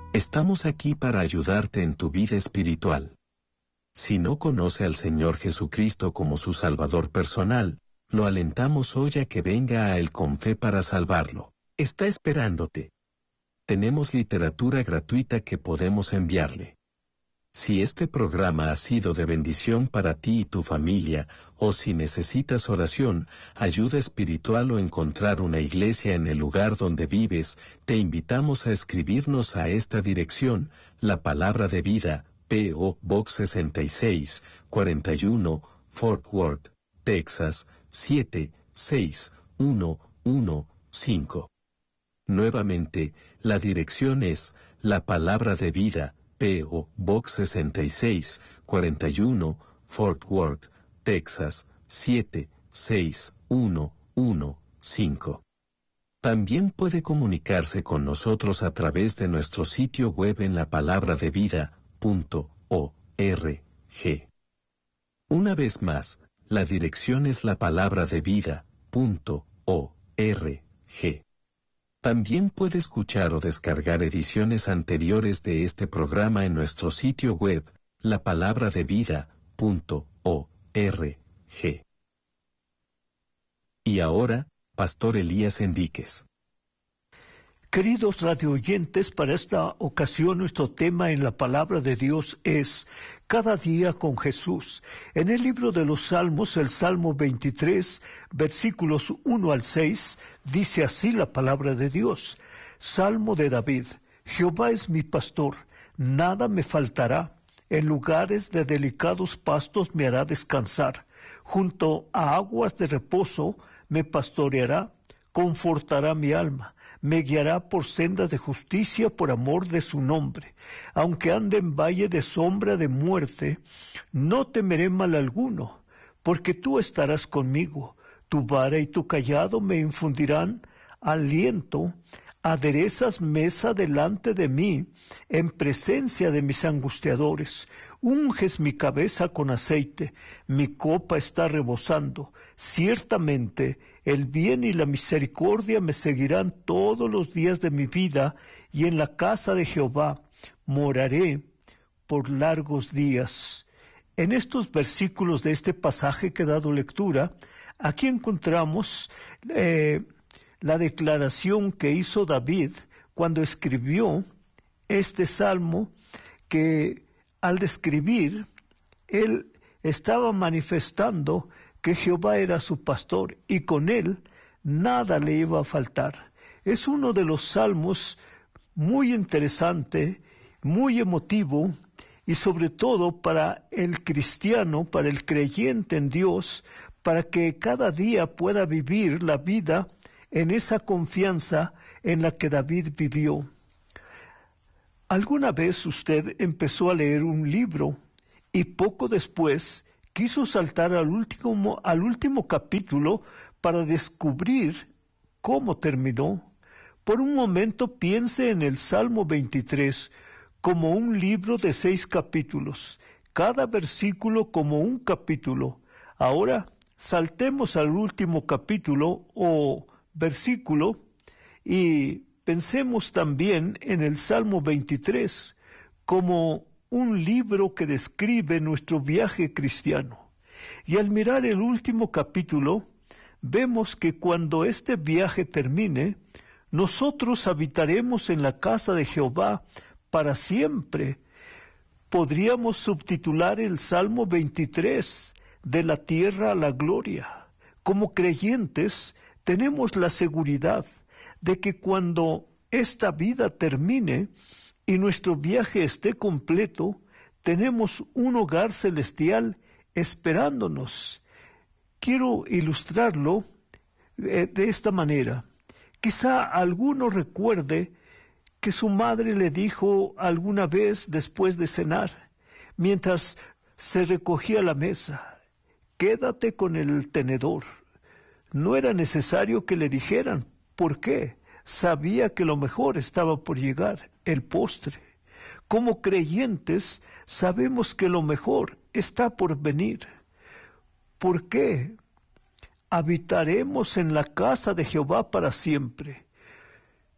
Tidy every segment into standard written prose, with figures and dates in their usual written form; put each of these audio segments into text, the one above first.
Estamos aquí para ayudarte en tu vida espiritual. Si no conoce al Señor Jesucristo como su Salvador personal, lo alentamos hoy a que venga a Él con fe para salvarlo. Está esperándote. Tenemos literatura gratuita que podemos enviarle. Si este programa ha sido de bendición para ti y tu familia, o si necesitas oración, ayuda espiritual o encontrar una iglesia en el lugar donde vives, te invitamos a escribirnos a esta dirección, La Palabra de Vida, P.O. Box 66, 41, Fort Worth, Texas, 76115. Nuevamente, la dirección es La Palabra de Vida, P.O. Box 66, 41, Fort Worth, Texas, 76115. También puede comunicarse con nosotros a través de nuestro sitio web en lapalabraDeVida.org. Una vez más, la dirección es lapalabraDeVida.org. También puede escuchar o descargar ediciones anteriores de este programa en nuestro sitio web, lapalabraDeVida.org. Y ahora, Pastor Elías Enríquez. Queridos radioyentes, para esta ocasión nuestro tema en la Palabra de Dios es Cada día con Jesús. En el libro de los Salmos, el Salmo 23, versículos 1 al 6, dice así la Palabra de Dios. Salmo de David. Jehová es mi pastor, nada me faltará. En lugares de delicados pastos me hará descansar. Junto a aguas de reposo me pastoreará, confortará mi alma. Me guiará por sendas de justicia por amor de su nombre. Aunque ande en valle de sombra de muerte, no temeré mal alguno, porque tú estarás conmigo. Tu vara y tu cayado me infundirán aliento. Aderezas mesa delante de mí, en presencia de mis angustiadores. Unges mi cabeza con aceite, mi copa está rebosando. Ciertamente, el bien y la misericordia me seguirán todos los días de mi vida, y en la casa de Jehová moraré por largos días. En estos versículos de este pasaje que he dado lectura, aquí encontramos la declaración que hizo David cuando escribió este salmo, que al describir, él estaba manifestando que Jehová era su pastor y con él nada le iba a faltar. Es uno de los salmos muy interesante, muy emotivo, y sobre todo para el cristiano, para el creyente en Dios, para que cada día pueda vivir la vida en esa confianza en la que David vivió. ¿Alguna vez usted empezó a leer un libro y poco después quiso saltar al último capítulo para descubrir cómo terminó? Por un momento piense en el Salmo 23 como un libro de 6 capítulos, cada versículo como un capítulo. Ahora saltemos al último capítulo o versículo y pensemos también en el Salmo 23 como un libro que describe nuestro viaje cristiano. Y al mirar el último capítulo, vemos que cuando este viaje termine, nosotros habitaremos en la casa de Jehová para siempre. Podríamos subtitular el Salmo 23, de la tierra a la gloria. Como creyentes, tenemos la seguridad de que cuando esta vida termine y nuestro viaje esté completo, tenemos un hogar celestial esperándonos. Quiero ilustrarlo de esta manera. Quizá alguno recuerde que su madre le dijo alguna vez después de cenar, mientras se recogía la mesa: quédate con el tenedor. No era necesario que le dijeran. ¿Por qué? Sabía que lo mejor estaba por llegar, el postre. Como creyentes, sabemos que lo mejor está por venir. ¿Por qué? Habitaremos en la casa de Jehová para siempre.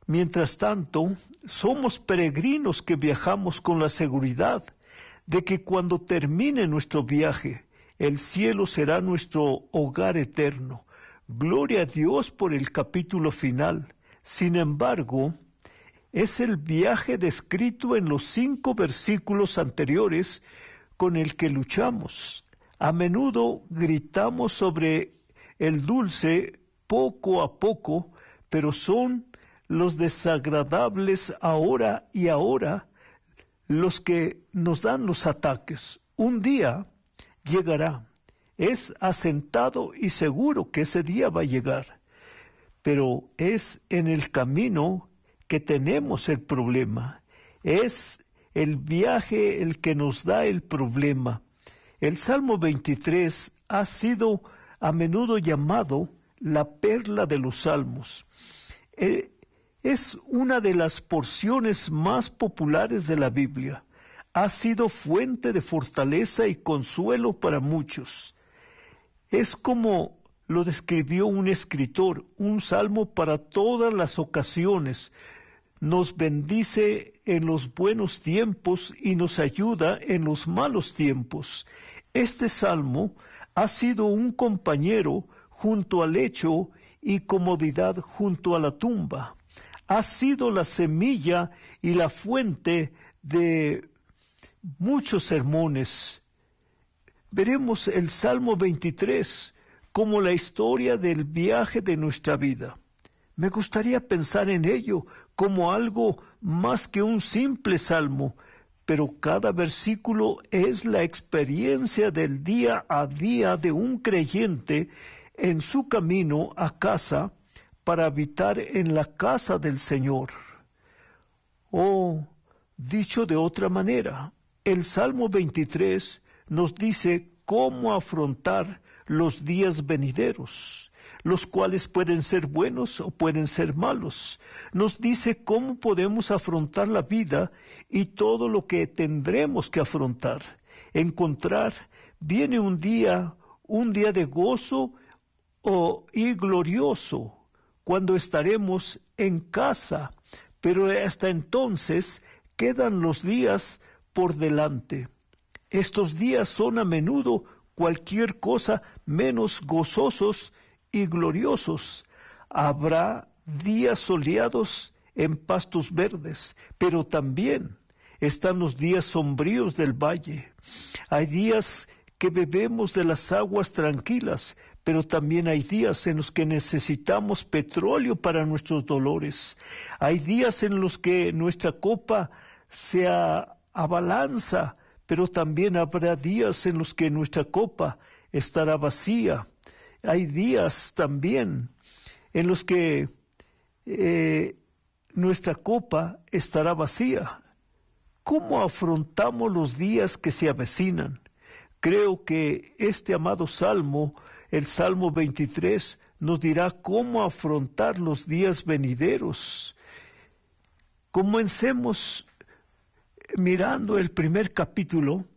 Mientras tanto, somos peregrinos que viajamos con la seguridad de que cuando termine nuestro viaje, el cielo será nuestro hogar eterno. Gloria a Dios por el capítulo final. Sin embargo, es el viaje descrito en los 5 versículos anteriores con el que luchamos. A menudo gritamos sobre el dulce poco a poco, pero son los desagradables ahora y ahora los que nos dan los ataques. Un día llegará. Es asentado y seguro que ese día va a llegar. Pero es en el camino que tenemos el problema. Es el viaje el que nos da el problema. El Salmo 23 ha sido a menudo llamado la perla de los salmos. Es una de las porciones más populares de la Biblia. Ha sido fuente de fortaleza y consuelo para muchos. Es como lo describió un escritor, un salmo para todas las ocasiones. Nos bendice en los buenos tiempos y nos ayuda en los malos tiempos. Este salmo ha sido un compañero junto al lecho y comodidad junto a la tumba. Ha sido la semilla y la fuente de muchos sermones. Veremos el Salmo 23 como la historia del viaje de nuestra vida. Me gustaría pensar en ello como algo más que un simple salmo, pero cada versículo es la experiencia del día a día de un creyente en su camino a casa para habitar en la casa del Señor. O, dicho de otra manera, el Salmo 23 nos dice cómo afrontar los días venideros, los cuales pueden ser buenos o pueden ser malos. Nos dice cómo podemos afrontar la vida y todo lo que tendremos que afrontar. Viene un día de gozo y glorioso, cuando estaremos en casa, pero hasta entonces quedan los días por delante. Estos días son a menudo cualquier cosa menos gozosos y gloriosos. Habrá días soleados en pastos verdes, pero también están los días sombríos del valle. Hay días que bebemos de las aguas tranquilas, pero también hay días en los que necesitamos petróleo para nuestros dolores. Hay días en los que nuestra copa se abalanza, pero también habrá días en los que nuestra copa estará vacía. Hay días también en los que nuestra copa estará vacía. ¿Cómo afrontamos los días que se avecinan? Creo que este amado Salmo, el Salmo 23, nos dirá cómo afrontar los días venideros. Comencemos mirando el primer capítulo,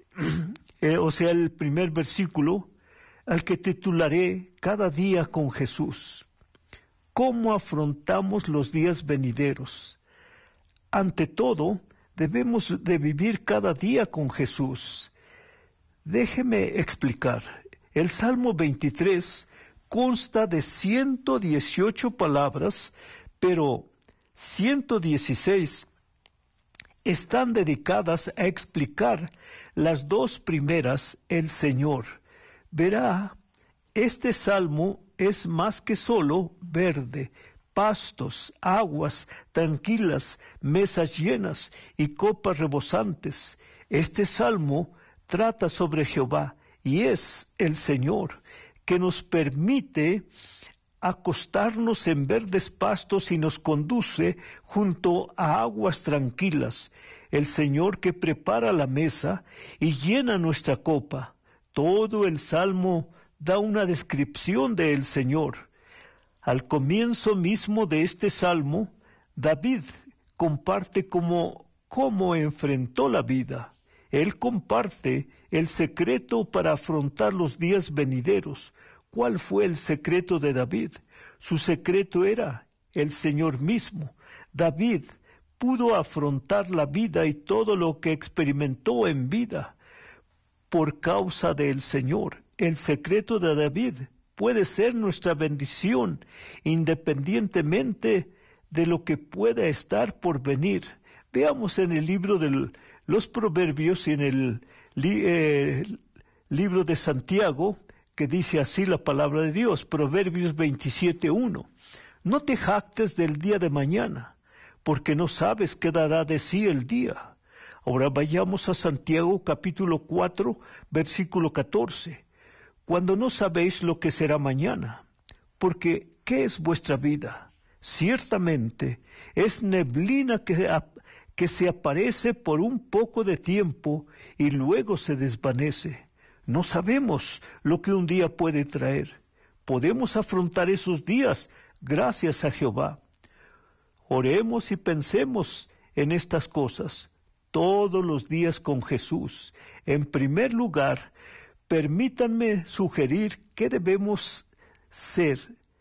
el primer versículo, al que titularé Cada día con Jesús. ¿Cómo afrontamos los días venideros? Ante todo, debemos de vivir cada día con Jesús. Déjeme explicar. El Salmo 23 consta de 118 palabras, pero 116 están dedicadas a explicar las 2 primeras, el Señor. Verá, este salmo es más que solo verde, pastos, aguas tranquilas, mesas llenas y copas rebosantes. Este salmo trata sobre Jehová y es el Señor que nos permite acostarnos en verdes pastos y nos conduce junto a aguas tranquilas. El Señor que prepara la mesa y llena nuestra copa. Todo el Salmo da una descripción del Señor. Al comienzo mismo de este Salmo, David comparte cómo enfrentó la vida. Él comparte el secreto para afrontar los días venideros. ¿Cuál fue el secreto de David? Su secreto era el Señor mismo. David pudo afrontar la vida y todo lo que experimentó en vida por causa del Señor. El secreto de David puede ser nuestra bendición, independientemente de lo que pueda estar por venir. Veamos en el libro de los Proverbios y en el libro de Santiago, que dice así la palabra de Dios, Proverbios 27:1. No te jactes del día de mañana, porque no sabes qué dará de sí el día. Ahora vayamos a Santiago capítulo 4, versículo 14. Cuando no sabéis lo que será mañana, porque ¿qué es vuestra vida? Ciertamente es neblina que se aparece por un poco de tiempo y luego se desvanece. No sabemos lo que un día puede traer. Podemos afrontar esos días gracias a Jehová. Oremos y pensemos en estas cosas todos los días con Jesús. En primer lugar, permítanme sugerir que debemos ser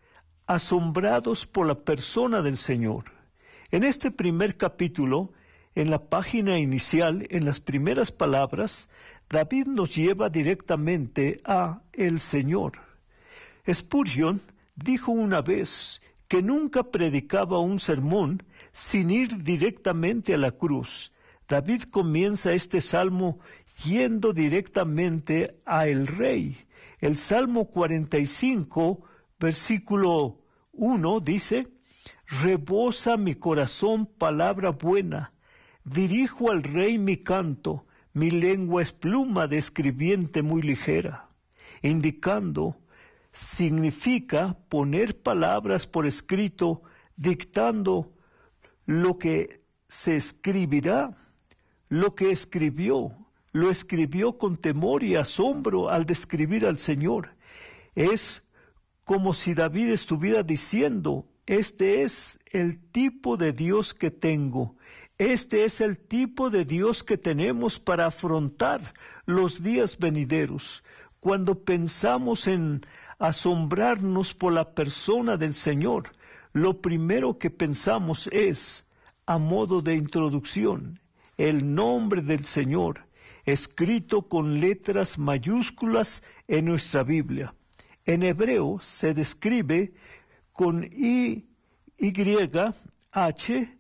asombrados por la persona del Señor. En este primer capítulo, en la página inicial, en las primeras palabras, David nos lleva directamente a el Señor. Spurgeon dijo una vez que nunca predicaba un sermón sin ir directamente a la cruz. David comienza este salmo yendo directamente a el Rey. El Salmo 45, versículo 1 dice: rebosa mi corazón palabra buena, dirijo al Rey mi canto, mi lengua es pluma de escribiente muy ligera. Indicando, significa poner palabras por escrito, dictando lo que se escribirá. Lo que escribió, lo escribió con temor y asombro al describir al Señor. Es como si David estuviera diciendo: este es el tipo de Dios que tengo. Este es el tipo de Dios que tenemos para afrontar los días venideros. Cuando pensamos en asombrarnos por la persona del Señor, lo primero que pensamos es, a modo de introducción, el nombre del Señor, escrito con letras mayúsculas en nuestra Biblia. En hebreo se describe con I, Y, H,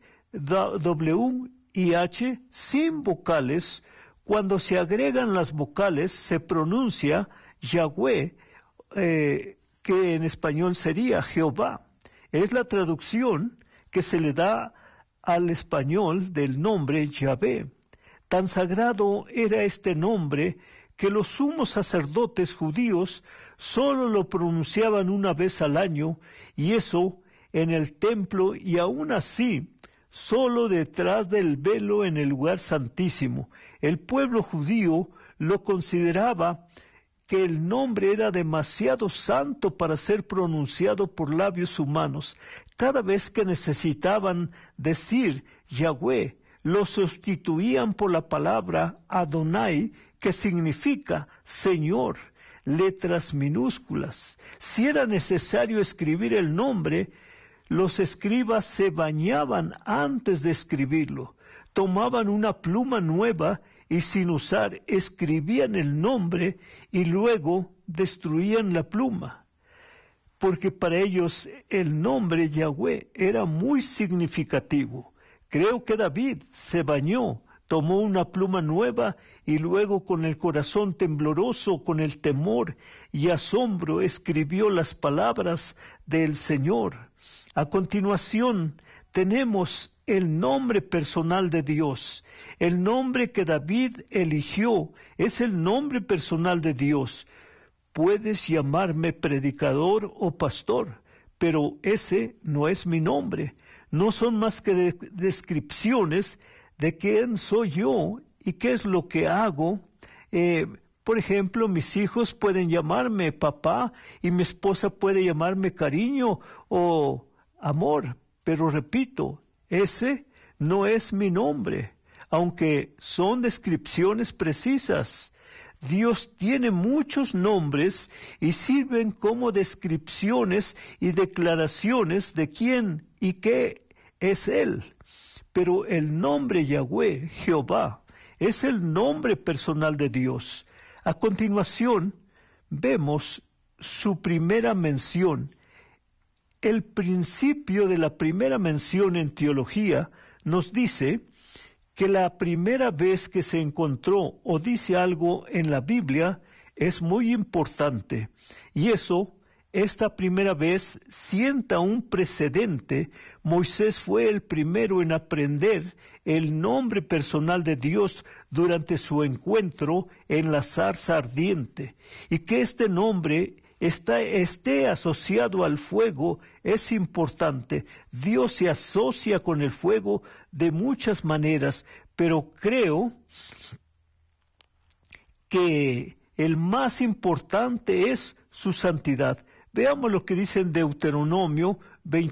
W y H sin vocales. Cuando se agregan las vocales se pronuncia Yahweh, que en español sería Jehová. Es la traducción que se le da al español del nombre Yahvé. Tan sagrado era este nombre que los sumos sacerdotes judíos solo lo pronunciaban una vez al año, y eso en el templo, y aún así solo detrás del velo en el lugar santísimo. El pueblo judío lo consideraba que el nombre era demasiado santo para ser pronunciado por labios humanos. Cada vez que necesitaban decir Yahweh, lo sustituían por la palabra Adonai, que significa Señor, letras minúsculas. Si era necesario escribir el nombre, los escribas se bañaban antes de escribirlo. Tomaban una pluma nueva y sin usar escribían el nombre y luego destruían la pluma, porque para ellos el nombre Yahweh era muy significativo. Creo que David se bañó, tomó una pluma nueva y luego, con el corazón tembloroso, con el temor y asombro, escribió las palabras del Señor. A continuación tenemos el nombre personal de Dios. El nombre que David eligió es el nombre personal de Dios. Puedes llamarme predicador o pastor, pero ese no es mi nombre. No son más que descripciones de quién soy yo y qué es lo que hago. Por ejemplo, mis hijos pueden llamarme papá y mi esposa puede llamarme cariño o amor, pero repito, ese no es mi nombre, aunque son descripciones precisas. Dios tiene muchos nombres y sirven como descripciones y declaraciones de quién y qué es Él. Pero el nombre Yahweh, Jehová, es el nombre personal de Dios. A continuación, vemos su primera mención. El principio de la primera mención en teología nos dice que la primera vez que se encontró o dice algo en la Biblia es muy importante. Y esta primera vez sienta un precedente. Moisés fue el primero en aprender el nombre personal de Dios durante su encuentro en la zarza ardiente. Y que este nombre esté asociado al fuego es importante. Dios se asocia con el fuego de muchas maneras, pero creo que el más importante es su santidad. Veamos lo que dice en Deuteronomio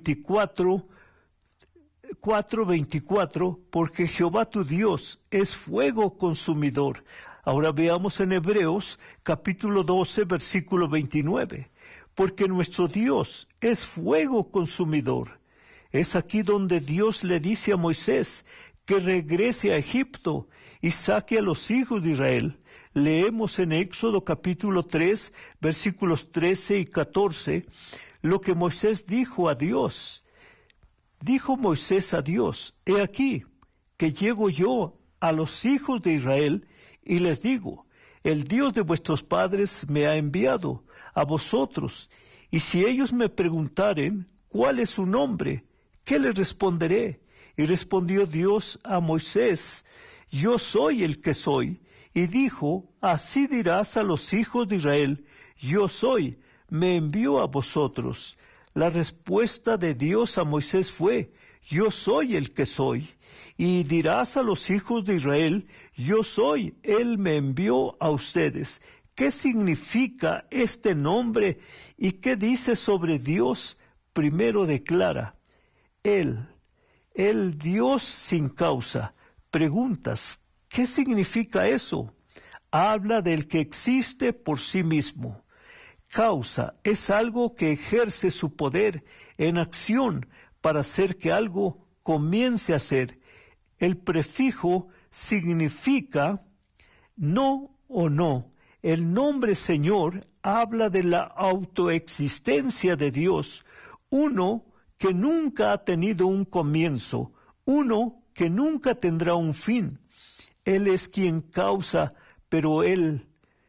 4:24, porque Jehová tu Dios es fuego consumidor. Ahora veamos en Hebreos capítulo 12, versículo 29, porque nuestro Dios es fuego consumidor. Es aquí donde Dios le dice a Moisés que regrese a Egipto y saque a los hijos de Israel. Leemos en Éxodo capítulo 3, versículos 13 y 14, lo que Moisés dijo a Dios. Dijo Moisés a Dios: he aquí que llego yo a los hijos de Israel y les digo: el Dios de vuestros padres me ha enviado a vosotros, y si ellos me preguntaren ¿cuál es su nombre?, ¿qué les responderé? Y respondió Dios a Moisés: yo soy el que soy. Y dijo: así dirás a los hijos de Israel: yo soy, me envió a vosotros. La respuesta de Dios a Moisés fue: yo soy el que soy. Y dirás a los hijos de Israel: yo soy, Él me envió a ustedes. ¿Qué significa este nombre y qué dice sobre Dios? Primero declara: el Dios sin causa. Preguntas: ¿qué significa eso? Habla del que existe por sí mismo. Causa es algo que ejerce su poder en acción para hacer que algo comience a ser. El prefijo significa no o no. El nombre Señor habla de la autoexistencia de Dios, uno que nunca ha tenido un comienzo, uno que nunca tendrá un fin. Él es quien causa, pero Él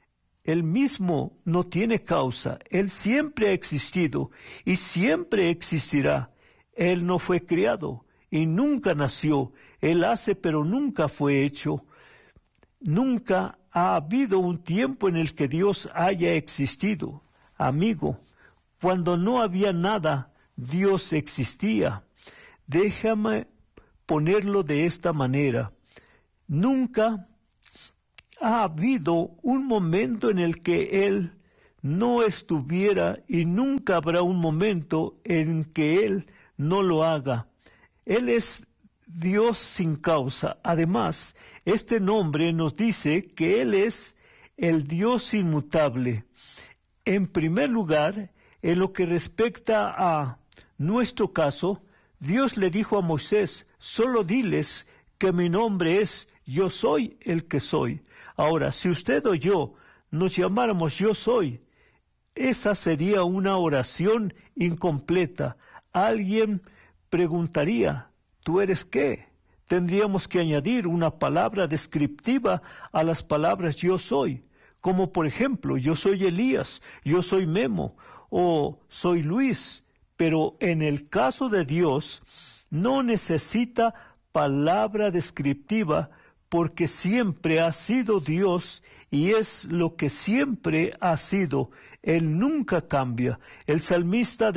mismo no tiene causa. Él siempre ha existido y siempre existirá. Él no fue criado y nunca nació. Él hace, pero nunca fue hecho. Nunca ha habido un tiempo en el que Dios haya existido. Amigo, cuando no había nada, Dios existía. Déjame ponerlo de esta manera. Nunca ha habido un momento en el que Él no estuviera y nunca habrá un momento en que Él no lo haga. Él es Dios sin causa. Además, este nombre nos dice que Él es el Dios inmutable. En primer lugar, en lo que respecta a nuestro caso, Dios le dijo a Moisés: solo diles que mi nombre es yo soy el que soy. Ahora, si usted o yo nos llamáramos yo soy, esa sería una oración incompleta. Alguien preguntaría: ¿tú eres qué? Tendríamos que añadir una palabra descriptiva a las palabras yo soy, como por ejemplo: yo soy Elías, yo soy Memo, o soy Luis. Pero en el caso de Dios, no necesita palabra descriptiva, porque siempre ha sido Dios y es lo que siempre ha sido. Él nunca cambia. El salmista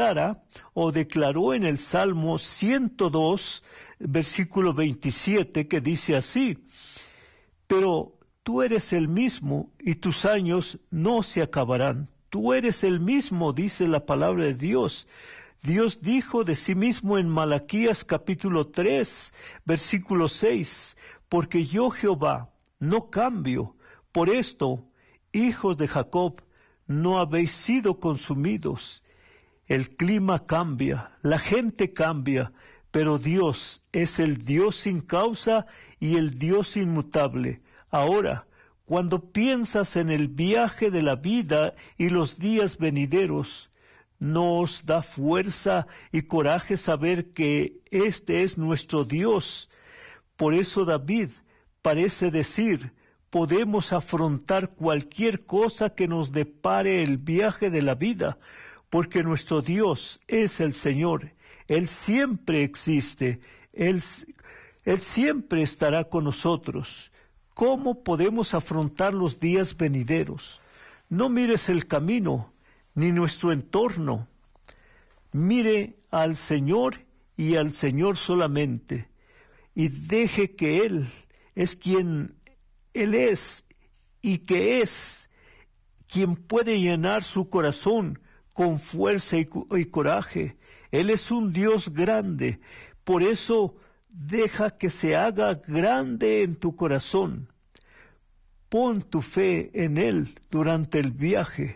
declaró en el Salmo 102, versículo 27, que dice así: pero tú eres el mismo y tus años no se acabarán. Tú eres el mismo, dice la palabra de Dios. Dios dijo de sí mismo en Malaquías capítulo 3, versículo 6, porque yo Jehová no cambio. Por esto, hijos de Jacob, no habéis sido consumidos. El clima cambia, la gente cambia, pero Dios es el Dios sin causa y el Dios inmutable. Ahora, cuando piensas en el viaje de la vida y los días venideros, ¿no os da fuerza y coraje saber que este es nuestro Dios? Por eso David parece decir: podemos afrontar cualquier cosa que nos depare el viaje de la vida, porque nuestro Dios es el Señor. Él siempre existe, Él siempre estará con nosotros. ¿Cómo podemos afrontar los días venideros? No mires el camino, ni nuestro entorno. Mire al Señor y al Señor solamente, y deje que Él es quien Él es, y que es quien puede llenar su corazón con fuerza y coraje. Él es un Dios grande, por eso deja que se haga grande en tu corazón. Pon tu fe en Él durante el viaje.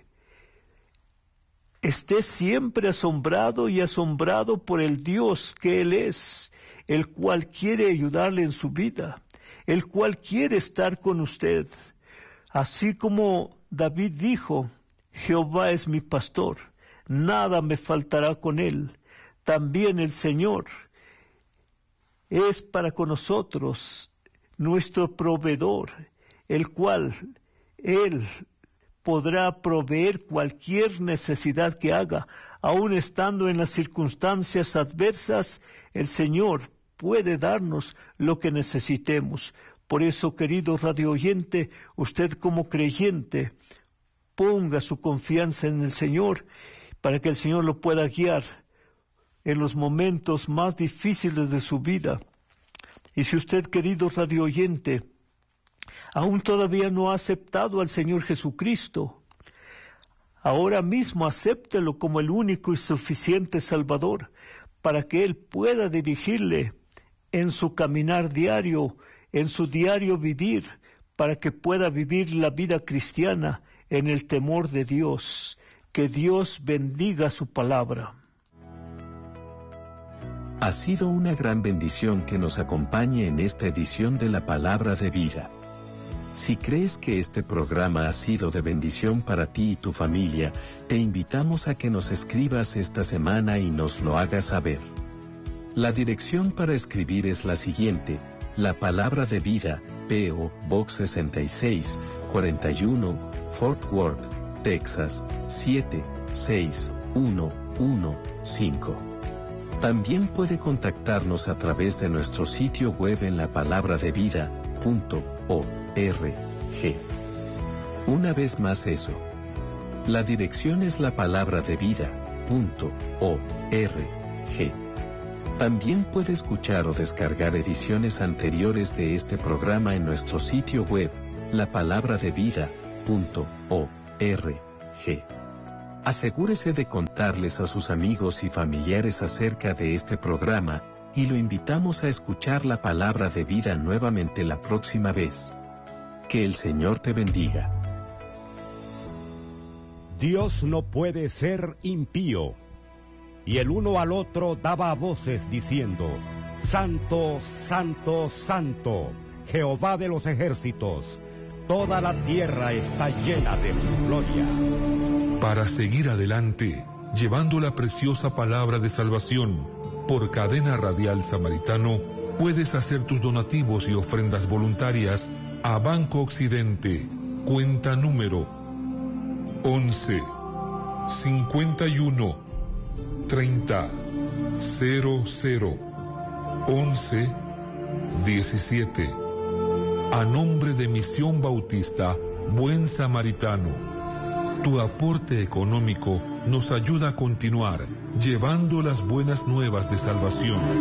Esté siempre asombrado y asombrado por el Dios que Él es, el cual quiere ayudarle en su vida, el cual quiere estar con usted. Así como David dijo: Jehová es mi pastor, nada me faltará con Él. También el Señor es para con nosotros nuestro proveedor, el cual Él podrá proveer cualquier necesidad que haga. Aun estando en las circunstancias adversas, el Señor puede darnos lo que necesitemos. Por eso, querido radio oyente, usted como creyente, ponga su confianza en el Señor, para que el Señor lo pueda guiar en los momentos más difíciles de su vida. Y si usted, querido radio oyente, aún todavía no ha aceptado al Señor Jesucristo, ahora mismo acéptelo como el único y suficiente Salvador, para que Él pueda dirigirle en su caminar diario, en su diario vivir, para que pueda vivir la vida cristiana en el temor de Dios. Que Dios bendiga su palabra. Ha sido una gran bendición que nos acompañe en esta edición de la Palabra de Vida. Si crees que este programa ha sido de bendición para ti y tu familia, te invitamos a que nos escribas esta semana y nos lo hagas saber. La dirección para escribir es la siguiente: La Palabra de Vida, P.O. Box 66, 41, Fort Worth, Texas, 76115. También puede contactarnos a través de nuestro sitio web en lapalabradevida.org. Una vez más eso. La dirección es lapalabradevida.org. También puede escuchar o descargar ediciones anteriores de este programa en nuestro sitio web, lapalabradevida.org. Asegúrese de contarles a sus amigos y familiares acerca de este programa, y lo invitamos a escuchar la Palabra de Vida nuevamente la próxima vez. Que el Señor te bendiga. Dios no puede ser impío. Y el uno al otro daba voces diciendo: Santo, Santo, Santo, Jehová de los ejércitos, toda la tierra está llena de su gloria. Para seguir adelante, llevando la preciosa palabra de salvación, por Cadena Radial Samaritano, puedes hacer tus donativos y ofrendas voluntarias a Banco Occidente, cuenta número 11 51 30 00 11 17. A nombre de Misión Bautista Buen Samaritano. Tu aporte económico nos ayuda a continuar llevando las buenas nuevas de salvación.